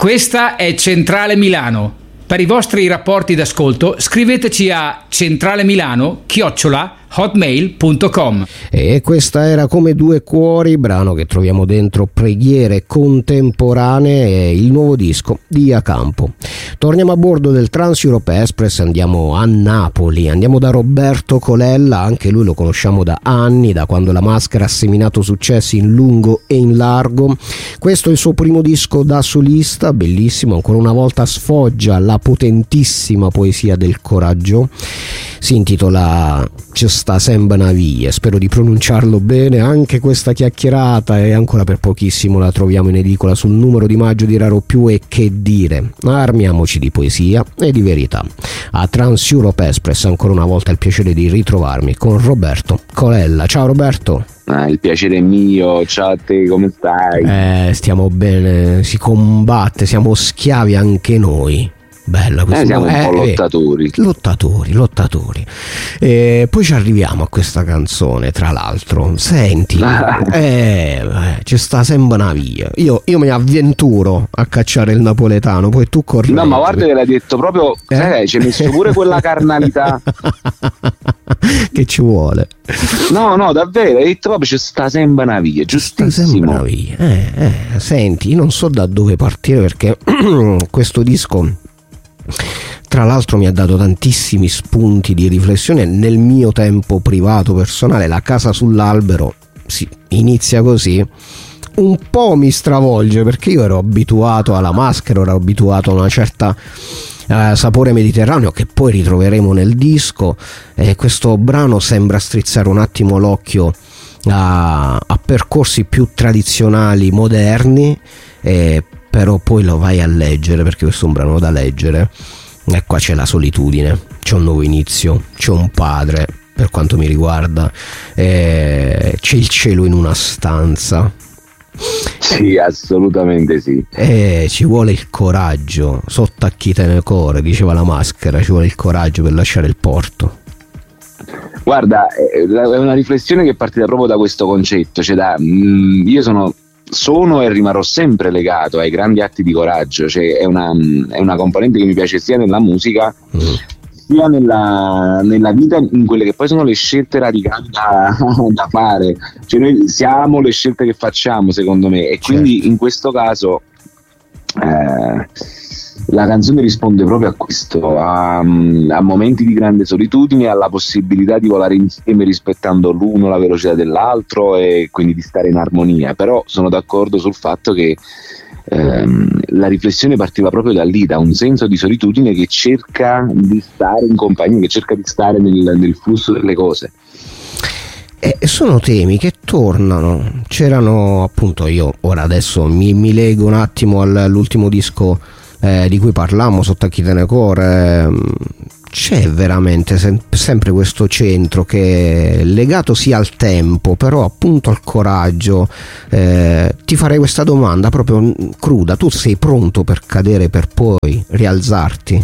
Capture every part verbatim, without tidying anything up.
Questa è Centrale Milano. Per i vostri rapporti d'ascolto scriveteci a centralemilano chiocciola hotmail punto com. E questa era Come due cuori, brano che troviamo dentro Preghiere contemporanee, il nuovo disco di Iacampo. Torniamo a bordo del Trans Europe Express, andiamo a Napoli, andiamo da Roberto Colella, anche lui lo conosciamo da anni, da quando La Maschera ha seminato successi in lungo e in largo. Questo è il suo primo disco da solista, bellissimo, ancora una volta sfoggia la potentissima poesia del coraggio. Si intitola Ci sta sempre una via, spero di pronunciarlo bene. Anche questa chiacchierata, e ancora per pochissimo la troviamo in edicola sul numero di maggio di Raro Più. E che dire, armiamoci di poesia e di verità. A Trans Europe Express ancora una volta il piacere di ritrovarmi con Roberto Colella. Ciao Roberto. Ah, il piacere è mio, ciao a te, come stai? Eh, stiamo bene, si combatte, siamo schiavi anche noi. Bella questa, eh, siamo un eh, po' lottatori. Eh, lottatori, lottatori. E poi ci arriviamo a questa canzone, tra l'altro. Senti, eh, eh, ci sta sempre una via. Io, io mi avventuro a cacciare il napoletano, poi tu corri. No, ma guarda che l'hai detto proprio, eh? sai, ci hai messo pure quella carnalità. Che ci vuole? No, no, davvero, hai detto proprio ci sta sempre una via, giustissimo. Sta sempre una via. Eh, eh, senti, io non so da dove partire perché questo disco, tra l'altro, mi ha dato tantissimi spunti di riflessione nel mio tempo privato personale. La casa sull'albero si inizia così, un po' mi stravolge perché io ero abituato alla Maschera, ero abituato a una certa eh, sapore mediterraneo che poi ritroveremo nel disco, e questo brano sembra strizzare un attimo l'occhio a, a percorsi più tradizionali, moderni, eh, però poi lo vai a leggere, perché questo è un brano da leggere, e qua c'è la solitudine, c'è un nuovo inizio, c'è un padre, per quanto mi riguarda, eh, c'è il cielo in una stanza. Sì, assolutamente sì. E ci vuole il coraggio, sottacchite nel cuore, diceva La Maschera, ci vuole il coraggio per lasciare il porto. Guarda, è una riflessione che è partita proprio da questo concetto, cioè da, mh, io sono sono e rimarrò sempre legato ai grandi atti di coraggio, cioè è una, è una componente che mi piace sia nella musica mm. sia nella, nella vita, in quelle che poi sono le scelte radicali da, da fare, cioè noi siamo le scelte che facciamo, secondo me, e quindi certo. In questo caso eh, la canzone risponde proprio a questo, a, a momenti di grande solitudine, alla possibilità di volare insieme rispettando l'uno la velocità dell'altro e quindi di stare in armonia. Però sono d'accordo sul fatto che ehm, la riflessione partiva proprio da lì, da un senso di solitudine che cerca di stare in compagnia, che cerca di stare nel, nel flusso delle cose. E sono temi che tornano, c'erano appunto, io ora adesso mi, mi lego un attimo all'ultimo disco Eh, di cui parlammo, Sottacchite nel cuore, eh, c'è veramente sem- sempre questo centro che è legato sia al tempo, però appunto al coraggio. Eh, ti farei questa domanda proprio cruda: tu sei pronto per cadere per poi rialzarti?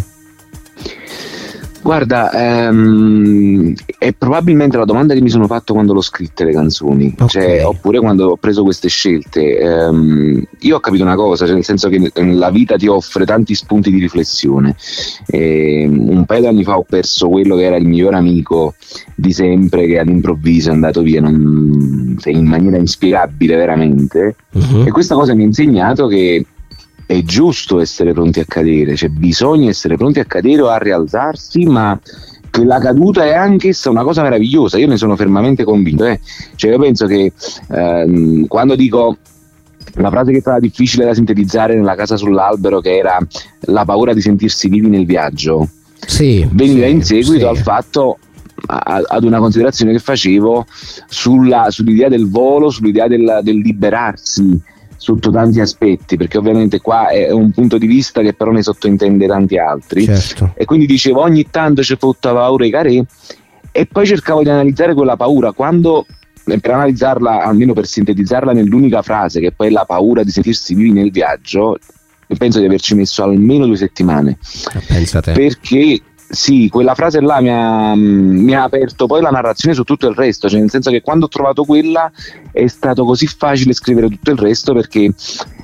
Guarda, ehm, è probabilmente la domanda che mi sono fatto quando l'ho scritte le canzoni, okay. Cioè, oppure quando ho preso queste scelte. Ehm, io ho capito una cosa, cioè nel senso che la vita ti offre tanti spunti di riflessione. Ehm, un paio di anni fa ho perso quello che era il miglior amico di sempre, che all'improvviso è andato via non, in maniera inspiegabile veramente, uh-huh. E questa cosa mi ha insegnato che è giusto essere pronti a cadere, cioè bisogna essere pronti a cadere o a rialzarsi, ma che la caduta è anch'essa una cosa meravigliosa. Io ne sono fermamente convinto, eh. Cioè io penso che ehm, quando dico la frase che è stata difficile da sintetizzare nella casa sull'albero, che era la paura di sentirsi vivi nel viaggio, sì, veniva sì, in seguito sì. al fatto, a, ad una considerazione che facevo sulla, sull'idea del volo, sull'idea del, del liberarsi sotto tanti aspetti, perché ovviamente qua è un punto di vista che però ne sottointende tanti altri, certo. E quindi dicevo ogni tanto c'è tutta paura e carè, e poi cercavo di analizzare quella paura, quando per analizzarla, almeno per sintetizzarla nell'unica frase che poi è la paura di sentirsi vivi nel viaggio, penso di averci messo almeno due settimane. Pensate. Perché sì, quella frase là mi ha, mi ha aperto poi la narrazione su tutto il resto, cioè nel senso che quando ho trovato quella è stato così facile scrivere tutto il resto, perché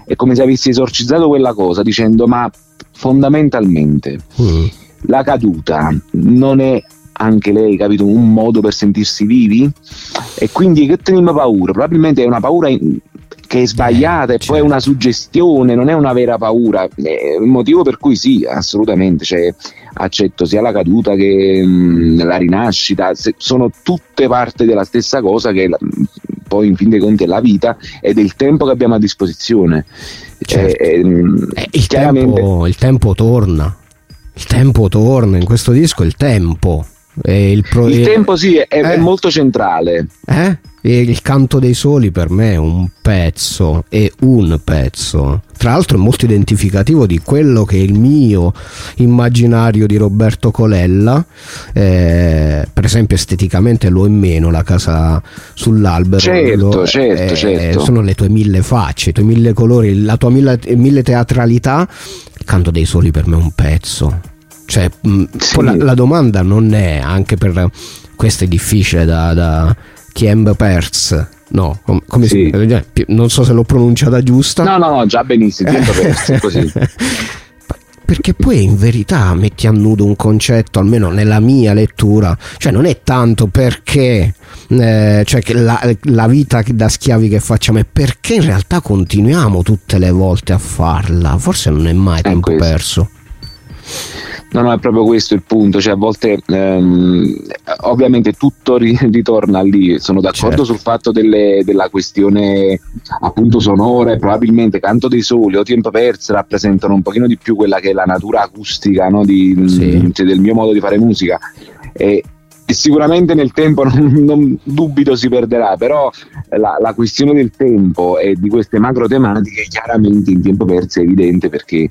è come se avessi esorcizzato quella cosa dicendo ma fondamentalmente mm. la caduta non è anche lei, capito, un modo per sentirsi vivi? E quindi che teniamo paura? Probabilmente è una paura in, che è sbagliata eh, e certo. Poi è una suggestione, non è una vera paura. È il motivo per cui sì, assolutamente, cioè, accetto sia la caduta che mh, la rinascita, se, sono tutte parte della stessa cosa che la, poi in fin dei conti è la vita ed è il tempo che abbiamo a disposizione. Certo. Eh, ehm, eh, il, tempo, il tempo torna, il tempo torna, in questo disco il tempo. E il, pro... il tempo sì è, eh? è molto centrale. Eh? E il Canto dei Soli per me è un pezzo, è un pezzo. Tra l'altro è molto identificativo di quello che è il mio immaginario di Roberto Colella. Eh, per esempio esteticamente lo è meno La casa sull'albero. Certo, lo, certo, eh, certo. Sono le tue mille facce, i tuoi mille colori, la tua mille, mille teatralità. Il Canto dei Soli per me è un pezzo. Cioè, sì. la, la domanda non è, anche per questo è difficile da, da Tiemb Perz, no, com, come sì. si, non so se l'ho pronunciata giusta. No, no, no, già benissimo, Tiemb Perz, così. Perché poi in verità metti a nudo un concetto, almeno nella mia lettura, cioè non è tanto perché eh, cioè che la, la vita da schiavi che facciamo, è perché in realtà continuiamo tutte le volte a farla, forse non è mai tempo questo. perso. No, no, è proprio questo il punto, cioè a volte ehm, ovviamente tutto ri- ritorna lì, sono d'accordo certo. sul fatto delle, della questione appunto sonora e probabilmente Canto dei Soli o Tiemb Perz rappresentano un pochino di più quella che è la natura acustica, no, di, sì. cioè, del mio modo di fare musica e, e sicuramente nel tempo non, non dubito si perderà, però la, la questione del tempo e di queste macro tematiche chiaramente in Tiemb Perz è evidente perché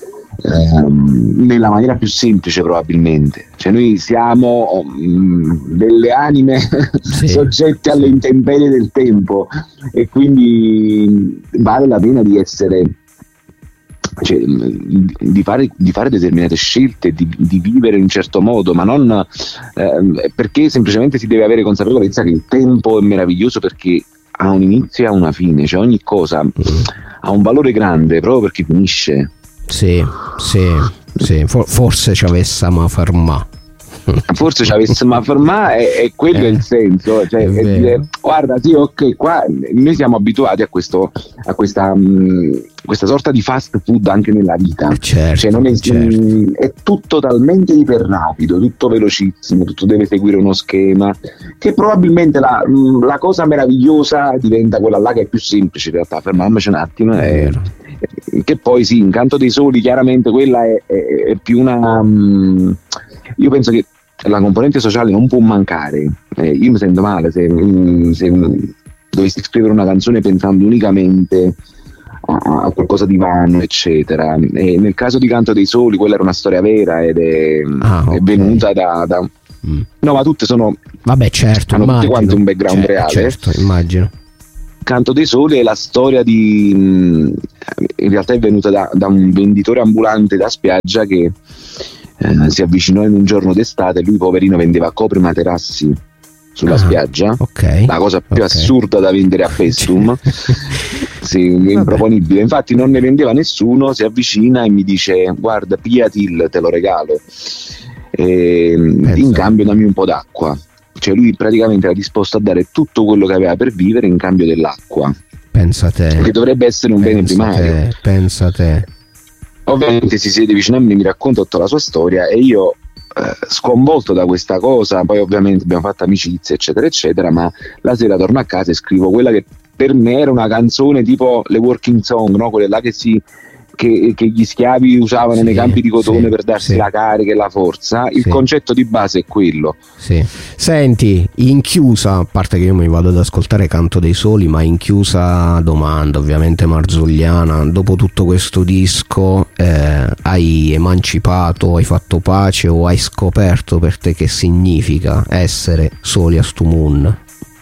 Ehm, nella maniera più semplice probabilmente, cioè noi siamo mh, delle anime sì, soggette alle intemperie del tempo e quindi vale la pena di essere cioè, di, fare, di fare determinate scelte, di, di vivere in un certo modo, ma non eh, perché semplicemente si deve avere consapevolezza che il tempo è meraviglioso perché ha un inizio e ha una fine, cioè ogni cosa ha un valore grande proprio perché finisce. Sì, sì, sì, For- forse ci avessimo a fermare. Forse ci avessimo a fermare e, e quello eh, è il senso, cioè, è dire, guarda sì ok, qua noi siamo abituati a questo a questa, mh, questa sorta di fast food anche nella vita, certo, cioè non è, certo. mh, è tutto talmente iperrapido, tutto velocissimo, tutto deve seguire uno schema che probabilmente la, mh, la cosa meravigliosa diventa quella là che è più semplice in realtà, fermiamoci un attimo e, che poi sì, in Canto dei Soli chiaramente quella è, è, è più una um, io penso che la componente sociale non può mancare, eh, io mi sento male se, um, se um, dovessi scrivere una canzone pensando unicamente a, a qualcosa di vano eccetera, e nel caso di Canto dei Soli quella era una storia vera ed è, ah, okay. è venuta da, da mm. no ma tutte sono vabbè certo hanno immagino. tutte quante un background certo, reale certo immagino. Canto dei Soli è la storia di in realtà è venuta da, da un venditore ambulante da spiaggia che eh, si avvicinò in un giorno d'estate e lui poverino vendeva coprimaterassi sulla ah, spiaggia, okay, la cosa più okay. assurda da vendere a Pestum. Sì, improponibile, infatti non ne vendeva nessuno, si avvicina e mi dice guarda pigliati il, te lo regalo e, in cambio dammi un po' d'acqua. Cioè lui praticamente era disposto a dare tutto quello che aveva per vivere in cambio dell'acqua. Pensa te. Che dovrebbe essere un pensa bene primario. Te, pensa te. Ovviamente si siede vicino a me, mi racconta tutta la sua storia e io eh, sconvolto da questa cosa, poi ovviamente abbiamo fatto amicizia eccetera eccetera, ma la sera torno a casa e scrivo quella che per me era una canzone tipo le working song, no? Quelle là che si Che, che gli schiavi usavano sì, nei campi di cotone sì, per darsi sì. la carica e la forza, il sì. concetto di base è quello. Sì. Senti, in chiusa, a parte che io mi vado ad ascoltare Canto dei Soli, ma in chiusa domanda, ovviamente marzulliana, dopo tutto questo disco eh, hai emancipato, hai fatto pace o hai scoperto per te che significa essere soli a stu moon?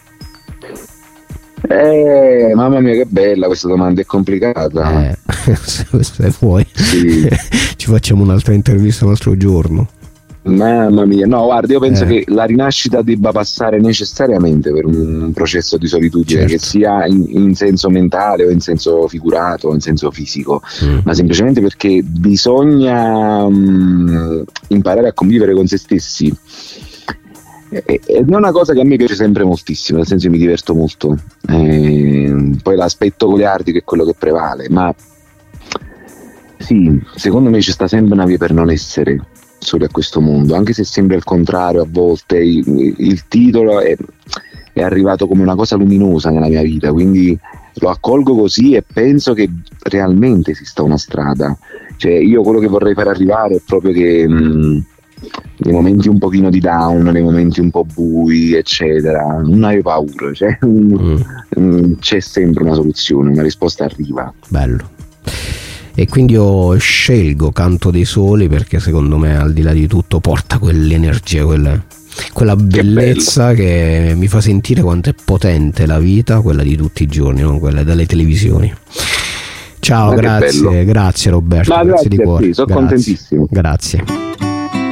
Eh, mamma mia che bella questa domanda, è complicata. Eh, se, se vuoi sì. ci facciamo un'altra intervista un altro giorno. Mamma mia, no, guarda, io penso eh. che la rinascita debba passare necessariamente per un processo di solitudine, certo. che sia in, in senso mentale o in senso figurato o in senso fisico, mm. ma semplicemente perché bisogna um, imparare a convivere con se stessi. Ed è una cosa che a me piace sempre moltissimo, nel senso che mi diverto molto, eh, poi l'aspetto goliardico è quello che prevale, ma sì, secondo me ci sta sempre una via per non essere soli a questo mondo, anche se sembra il contrario a volte. Il, il titolo è, è arrivato come una cosa luminosa nella mia vita, quindi lo accolgo così e penso che realmente esista una strada. Cioè, io quello che vorrei far arrivare è proprio che mh, nei momenti un pochino di down, nei momenti un po' bui, eccetera, non hai paura, cioè, mm. mh, c'è sempre una soluzione, una risposta arriva. Bello. E quindi io scelgo Canto dei Soli perché secondo me al di là di tutto porta quell'energia, quella, quella bellezza che, che mi fa sentire quanto è potente la vita, quella di tutti i giorni, non quella dalle televisioni. Ciao, ma grazie, grazie Roberto, ma grazie, grazie di cuore. Sono grazie, contentissimo. Grazie.